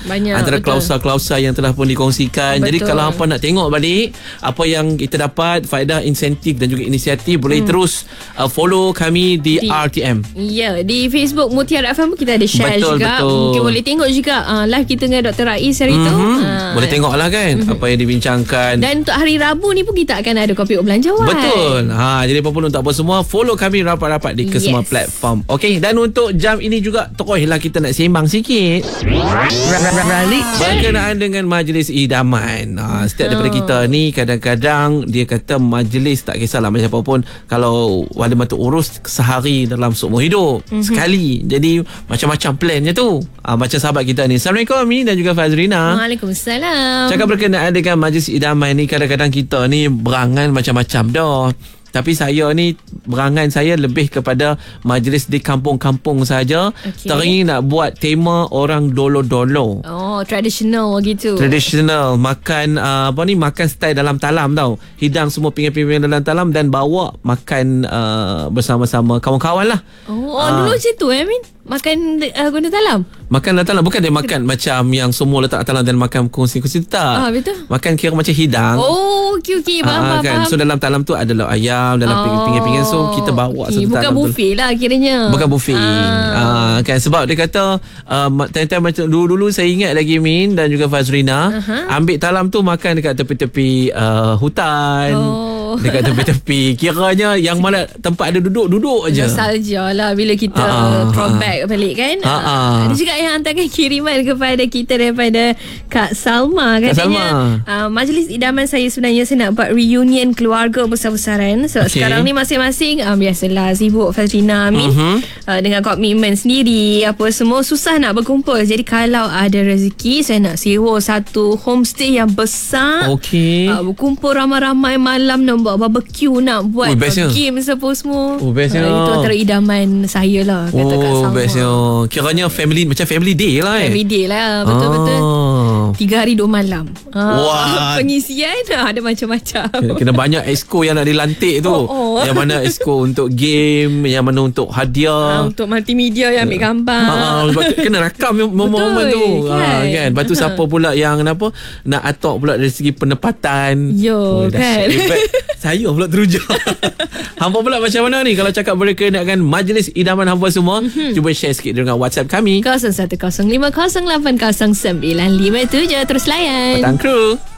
Antara klausa-klausa yang telah pun dikongsikan. Jadi kalau hampa nak tengok balik apa yang kita dapat, faedah, insentif dan juga inisiatif, boleh terus follow kami di RTM. Ya, di Facebook Mutiara FM kita ada share juga. Mungkin boleh tengok juga live kita dengan Dr. Rais hari tu. Boleh tengok lah kan apa yang dibincangkan. Dan untuk hari Rabu ni pun kita akan ada kopi belanjawan. Betul. Jadi apa-apa untuk apa semua, follow kami rapat-rapat di kesemua platform. Okey, dan untuk jam ini juga lah kita nak sembang sikit berkenaan dengan majlis idaman. Setiap daripada kita ni kadang-kadang dia kata majlis tak kisahlah macam apa pun, kalau wali matu urus sehari dalam seumur hidup sekali. Jadi macam-macam plannya tu. Macam sahabat kita ni. Assalamualaikum Amin dan juga Fazrina. Waalaikumsalam. Cakap berkenaan dengan majlis idaman ni, kadang-kadang kita ni berangan macam-macam dah. Tapi saya ni, berangan saya lebih kepada majlis di kampung-kampung saja. Teringin nak buat tema orang dolo-dolo. Tradisional gitu. Tradisional. Makan makan style dalam talam tau. Hidang semua pinggan-pinggan dalam talam dan bawa makan bersama-sama kawan-kawan lah. Dulu macam tu Min? Makan guna talam? Makan dalam talam. Bukan dia makan macam yang semua letak talam dan makan kongsi-kongsi. Tak. Betul. Makan kira macam hidang. Okey. Faham. So dalam talam tu ada lauk ayam, dalam pinggan-pinggan. So kita bawa satu bukan talam buffet tu. lah kiranya. Bukan buffet. Kan sebab dia kata time-time macam dulu saya ingat lagi Min dan juga Fazrina, ambil talam tu makan dekat tepi-tepi hutan. Dekat tepi-tepi. Kiranya yang mana tempat ada duduk aja. Nostalgia lah bila kita throwback balik kan. Ada juga yang hantarkan kiriman kepada kita daripada Kak Salma. Katanya majlis idaman saya sebenarnya saya nak buat reunion keluarga besar-besaran. So sekarang ni masing-masing biasalah sibuk Fazrina Amin dengan komitmen sendiri apa semua, susah nak berkumpul. Jadi kalau ada rezeki saya nak sewa satu homestay yang besar. Berkumpul ramai-ramai malam nak buat barbecue, nak buat game semua. Bestnya. Itu antara idaman saya lah, kata Kak Salma. Bestnya. Kiranya family, macam family day lah. Family day lah, betul-betul. 3 hari 2 malam. Pengisian ada macam-macam. Kena banyak exco yang nak dilantik tu. Yang mana exco untuk game, yang mana untuk hadiah, untuk multimedia yang ambil gambar. Kena rakam momen tu kan. Lepas tu siapa pula yang nak atok pula dari segi penempatan. Kan. Saya pula teruja. Hampa pula macam mana ni kalau cakap berkenaan dengan majlis idaman hampa semua? Cuba share sikit dengan WhatsApp kami 0105080957. Terus layan Petang Kru.